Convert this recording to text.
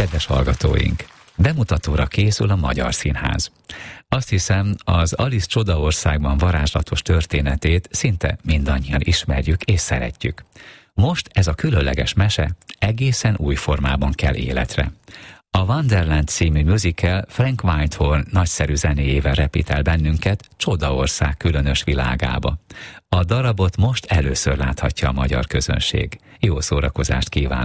Kedves hallgatóink! Bemutatóra készül a Magyar Színház. Azt hiszem, az Alice Csodaországban varázslatos történetét szinte mindannyian ismerjük és szeretjük. Most ez a különleges mese egészen új formában kell életre. A Wonderland című musical Frank Whitehorn nagyszerű zenéjével repít el bennünket Csodaország különös világába. A darabot most először láthatja a magyar közönség. Jó szórakozást kívánok!